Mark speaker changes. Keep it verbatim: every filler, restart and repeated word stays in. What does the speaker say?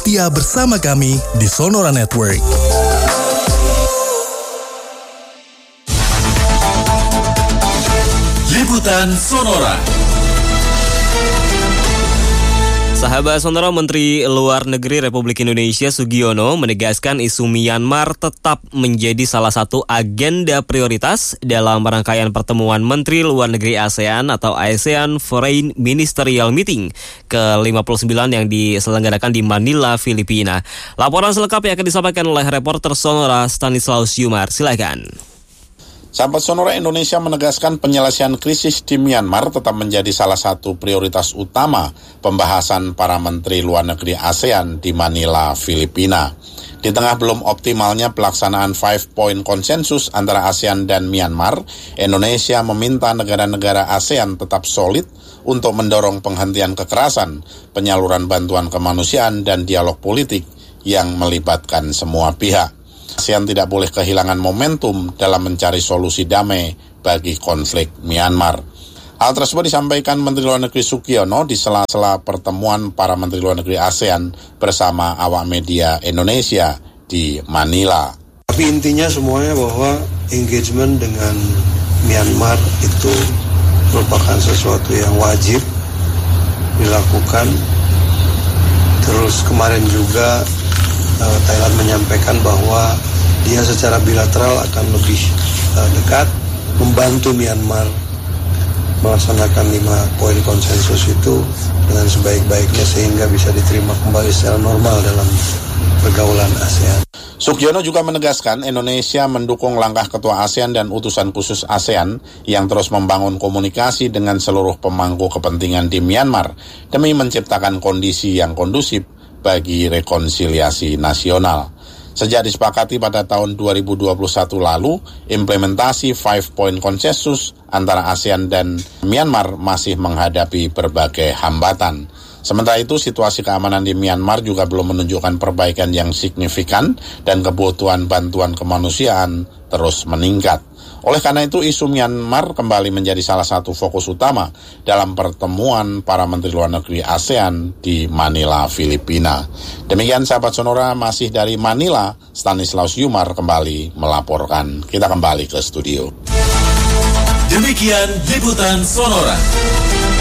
Speaker 1: setia bersama kami di Sonora Network.
Speaker 2: Liputan Sonora.
Speaker 3: Sahabat Sonora, Menteri Luar Negeri Republik Indonesia Sugiono menegaskan isu Myanmar tetap menjadi salah satu agenda prioritas dalam rangkaian pertemuan Menteri Luar Negeri ASEAN atau ASEAN Foreign Ministerial Meeting ke lima puluh sembilan yang diselenggarakan di Manila, Filipina. Laporan selengkapnya akan disampaikan oleh reporter Sonora Stanislaus Yumar. Silakan.
Speaker 4: Sahabat Sonora, Indonesia menegaskan penyelesaian krisis di Myanmar tetap menjadi salah satu prioritas utama pembahasan para Menteri Luar Negeri ASEAN di Manila, Filipina. Di tengah belum optimalnya pelaksanaan Five Point Konsensus antara ASEAN dan Myanmar, Indonesia meminta negara-negara ASEAN tetap solid untuk mendorong penghentian kekerasan, penyaluran bantuan kemanusiaan, dan dialog politik yang melibatkan semua pihak. ASEAN tidak boleh kehilangan momentum dalam mencari solusi damai bagi konflik Myanmar. Hal tersebut disampaikan Menteri Luar Negeri Sugiono di sela-sela pertemuan para Menteri Luar Negeri ASEAN bersama awak media Indonesia di Manila.
Speaker 5: Tapi intinya semuanya bahwa engagement dengan Myanmar itu merupakan sesuatu yang wajib dilakukan. Terus kemarin juga uh, Thailand menyampaikan bahwa dia secara bilateral akan lebih uh, dekat membantu Myanmar melaksanakan lima poin konsensus itu dengan sebaik-baiknya sehingga bisa diterima kembali secara normal dalam pergaulan ASEAN.
Speaker 4: Sugiono juga menegaskan Indonesia mendukung langkah Ketua ASEAN dan utusan khusus ASEAN yang terus membangun komunikasi dengan seluruh pemangku kepentingan di Myanmar demi menciptakan kondisi yang kondusif bagi rekonsiliasi nasional. Sejak disepakati pada tahun dua ribu dua puluh satu lalu, implementasi Five Point Konsensus antara ASEAN dan Myanmar masih menghadapi berbagai hambatan. Sementara itu, situasi keamanan di Myanmar juga belum menunjukkan perbaikan yang signifikan dan kebutuhan bantuan kemanusiaan terus meningkat. Oleh karena itu, isu Myanmar kembali menjadi salah satu fokus utama dalam pertemuan para Menteri Luar Negeri ASEAN di Manila, Filipina. Demikian sahabat Sonora, masih dari Manila, Stanislaus Yumar kembali melaporkan. Kita kembali ke studio.
Speaker 2: Demikian Liputan Sonora.